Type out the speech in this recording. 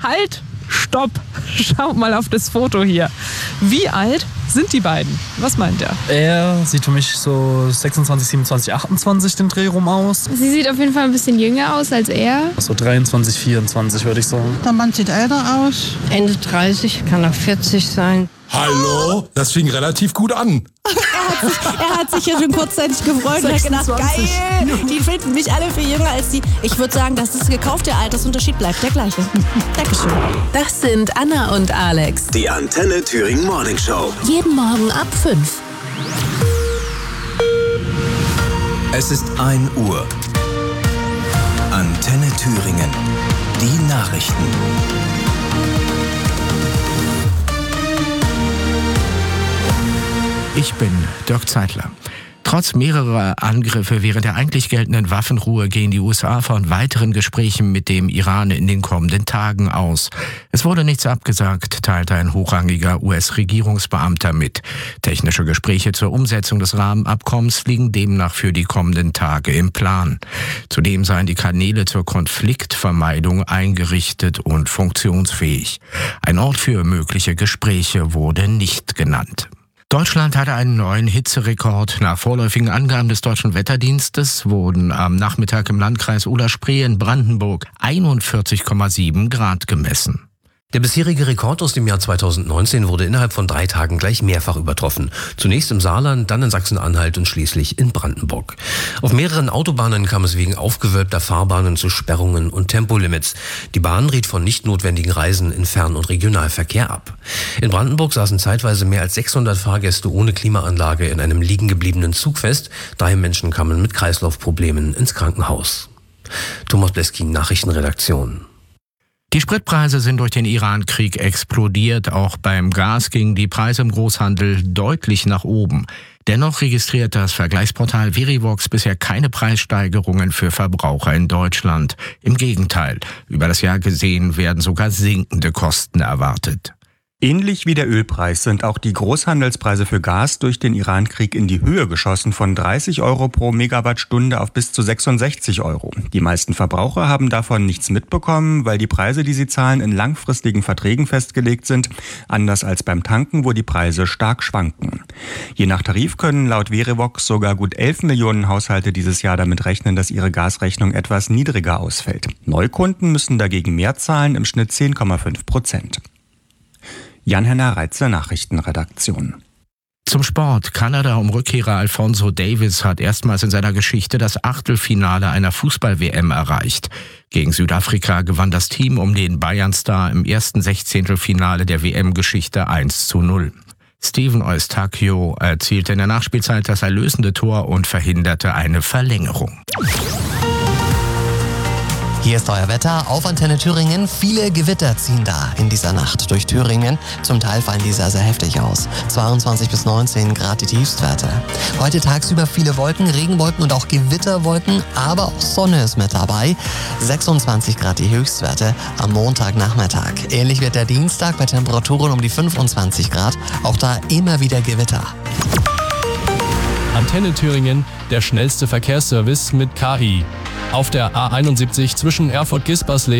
Halt, stopp, schaut mal auf das Foto hier. Wie alt sind die beiden? Was meint er? Er sieht für mich so 26, 27, 28 den Dreh rum aus. Sie sieht auf jeden Fall ein bisschen jünger aus als er. So 23, 24 würde ich sagen. Der Mann sieht älter aus. Ende 30, kann auch 40 sein. Hallo? Das fing relativ gut an. Er hat sich ja schon kurzzeitig gefreut und hat gedacht, geil, die finden mich alle viel jünger als die. Ich würde sagen, dass das gekaufte Altersunterschied bleibt der gleiche. Dankeschön. Das sind Anna und Alex. Die Antenne Thüringen Morning Show. Jeden Morgen ab 5. Es ist 1 Uhr. Antenne Thüringen. Die Nachrichten. Ich bin Dirk Zeitler. Trotz mehrerer Angriffe während der eigentlich geltenden Waffenruhe gehen die USA von weiteren Gesprächen mit dem Iran in den kommenden Tagen aus. Es wurde nichts abgesagt, teilte ein hochrangiger US-Regierungsbeamter mit. Technische Gespräche zur Umsetzung des Rahmenabkommens liegen demnach für die kommenden Tage im Plan. Zudem seien die Kanäle zur Konfliktvermeidung eingerichtet und funktionsfähig. Ein Ort für mögliche Gespräche wurde nicht genannt. Deutschland hatte einen neuen Hitzerekord. Nach vorläufigen Angaben des Deutschen Wetterdienstes wurden am Nachmittag im Landkreis Oder-Spree in Brandenburg 41,7 Grad gemessen. Der bisherige Rekord aus dem Jahr 2019 wurde innerhalb von 3 Tagen gleich mehrfach übertroffen. Zunächst im Saarland, dann in Sachsen-Anhalt und schließlich in Brandenburg. Auf mehreren Autobahnen kam es wegen aufgewölbter Fahrbahnen zu Sperrungen und Tempolimits. Die Bahn riet von nicht notwendigen Reisen in Fern- und Regionalverkehr ab. In Brandenburg saßen zeitweise mehr als 600 Fahrgäste ohne Klimaanlage in einem liegen gebliebenen Zug fest. 3 Menschen kamen mit Kreislaufproblemen ins Krankenhaus. Thomas Bleskin, Nachrichtenredaktion. Die Spritpreise sind durch den Iran-Krieg explodiert. Auch beim Gas gingen die Preise im Großhandel deutlich nach oben. Dennoch registriert das Vergleichsportal Verivox bisher keine Preissteigerungen für Verbraucher in Deutschland. Im Gegenteil, über das Jahr gesehen werden sogar sinkende Kosten erwartet. Ähnlich wie der Ölpreis sind auch die Großhandelspreise für Gas durch den Iran-Krieg in die Höhe geschossen, von 30 Euro pro Megawattstunde auf bis zu 66 Euro. Die meisten Verbraucher haben davon nichts mitbekommen, weil die Preise, die sie zahlen, in langfristigen Verträgen festgelegt sind, anders als beim Tanken, wo die Preise stark schwanken. Je nach Tarif können laut Verivox sogar gut 11 Millionen Haushalte dieses Jahr damit rechnen, dass ihre Gasrechnung etwas niedriger ausfällt. Neukunden müssen dagegen mehr zahlen, im Schnitt 10,5%. Jan-Henner Reitze, Nachrichtenredaktion. Zum Sport. Kanada um Rückkehrer Alphonso Davies hat erstmals in seiner Geschichte das Achtelfinale einer Fußball-WM erreicht. Gegen Südafrika gewann das Team um den Bayern-Star im ersten Sechzehntelfinale der WM-Geschichte 1:0. Steven Eustáquio erzielte in der Nachspielzeit das erlösende Tor und verhinderte eine Verlängerung. Hier ist euer Wetter auf Antenne Thüringen. Viele Gewitter ziehen da in dieser Nacht durch Thüringen. Zum Teil fallen die sehr, sehr heftig aus. 22 bis 19 Grad die Tiefstwerte. Heute tagsüber viele Wolken, Regenwolken und auch Gewitterwolken, aber auch Sonne ist mit dabei. 26 Grad die Höchstwerte am Montagnachmittag. Ähnlich wird der Dienstag bei Temperaturen um die 25 Grad. Auch da immer wieder Gewitter. Antenne Thüringen, der schnellste Verkehrsservice mit KI. Auf der A71 zwischen Erfurt-Gispersleben